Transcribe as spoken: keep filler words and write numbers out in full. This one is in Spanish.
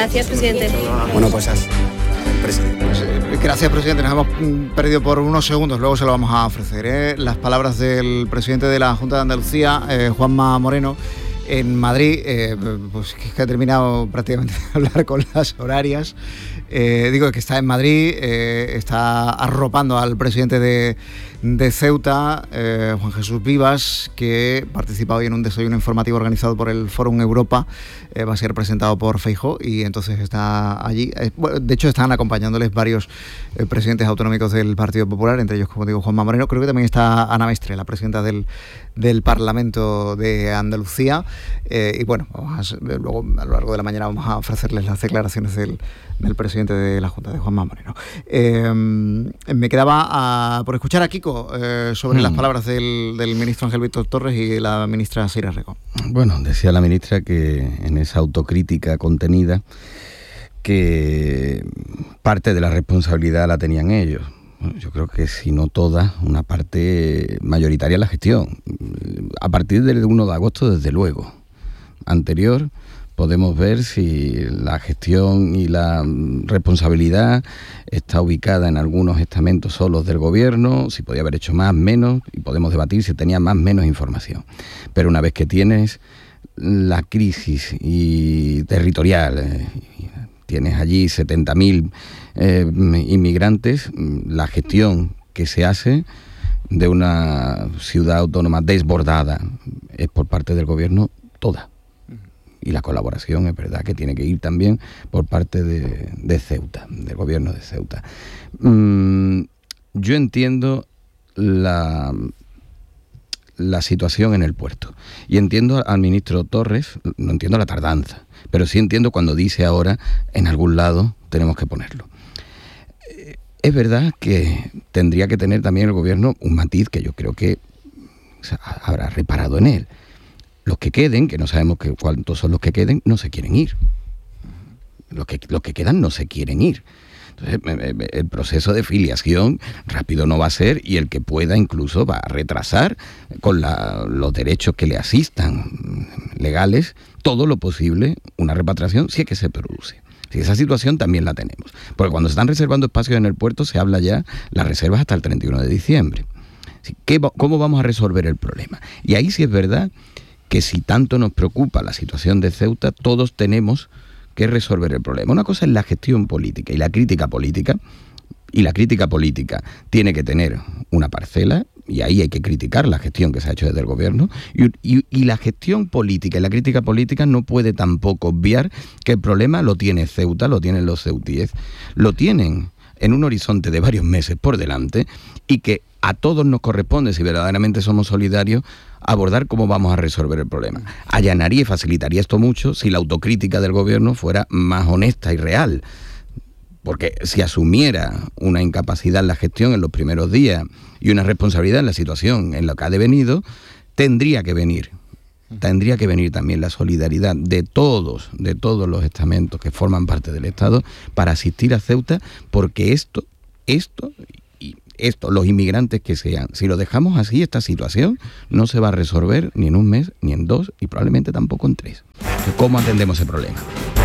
Gracias, presidente. Bueno, pues así. Presidente. Pues, eh, gracias, presidente. Nos hemos mm, perdido por unos segundos, luego se lo vamos a ofrecer. ¿eh? Las palabras del presidente de la Junta de Andalucía, eh, Juanma Moreno, en Madrid, eh, pues que ha terminado prácticamente de hablar con las horarias. Eh, digo que está en Madrid, eh, está arropando al presidente de, de Ceuta, eh, Juan Jesús Vivas, que participa hoy en un desayuno informativo organizado por el Fórum Europa. Eh, va a ser presentado por Feijóo y entonces está allí. Eh, bueno, de hecho, están acompañándoles varios eh, presidentes autonómicos del Partido Popular, entre ellos, como digo, Juanma Moreno. Creo que también está Ana Mestre, la presidenta del, del Parlamento de Andalucía. Eh, y bueno, vamos a, luego a lo largo de la mañana vamos a ofrecerles las declaraciones del, del presidente de la Junta, de Juanma Moreno. Eh, me quedaba a, por escuchar a Kiko eh, sobre hmm. las palabras del, del ministro Ángel Víctor Torres y la ministra Sira Errejón. Bueno, decía la ministra que en esa autocrítica contenida que parte de la responsabilidad la tenían ellos. Yo creo que si no toda, una parte mayoritaria en la gestión. A partir del uno de agosto, desde luego. Anterior, podemos ver si la gestión y la responsabilidad está ubicada en algunos estamentos solos del gobierno, si podía haber hecho más, menos, y podemos debatir si tenía más, menos información. Pero una vez que tienes la crisis y territorial, eh, tienes allí setenta mil eh, inmigrantes, la gestión que se hace de una ciudad autónoma desbordada es por parte del gobierno toda. Y la colaboración es verdad que tiene que ir también por parte de, de Ceuta, del gobierno de Ceuta. Mm, yo entiendo la, la situación en el puerto y entiendo al ministro Torres, no entiendo la tardanza, pero sí entiendo cuando dice ahora en algún lado tenemos que ponerlo. Eh, es verdad que tendría que tener también el gobierno un matiz que yo creo que o sea, habrá reparado en él. Los que queden, que no sabemos que cuántos son los que queden, no se quieren ir. Los que, los que quedan no se quieren ir. Entonces, el proceso de filiación rápido no va a ser y el que pueda incluso va a retrasar con la, los derechos que le asistan legales, todo lo posible, una repatriación si es que se produce. Si esa situación también la tenemos. Porque cuando se están reservando espacios en el puerto se habla ya las reservas hasta el treinta y uno de diciembre. ¿Qué, ¿Cómo vamos a resolver el problema? Y ahí sí es verdad que si tanto nos preocupa la situación de Ceuta, todos tenemos que resolver el problema. Una cosa es la gestión política y la crítica política, y la crítica política tiene que tener una parcela, y ahí hay que criticar la gestión que se ha hecho desde el gobierno, y, y, y la gestión política y la crítica política no puede tampoco obviar que el problema lo tiene Ceuta, lo tienen los ceutíes, lo tienen en un horizonte de varios meses por delante, y que a todos nos corresponde, si verdaderamente somos solidarios, abordar cómo vamos a resolver el problema. Allanaría y facilitaría esto mucho si la autocrítica del gobierno fuera más honesta y real. Porque si asumiera una incapacidad en la gestión en los primeros días y una responsabilidad en la situación en la que ha devenido, tendría que venir. Tendría que venir también la solidaridad de todos, de todos los estamentos que forman parte del Estado para asistir a Ceuta, porque esto, esto... Esto, los inmigrantes que sean, si lo dejamos así, esta situación no se va a resolver ni en un mes, ni en dos, y probablemente tampoco en tres. ¿Cómo atendemos ese problema?